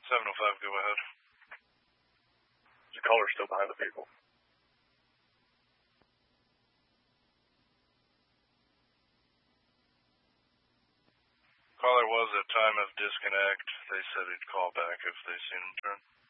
705, go ahead. The caller's still behind the vehicle. Caller was at time of disconnect. They said he'd call back if they seen him turn.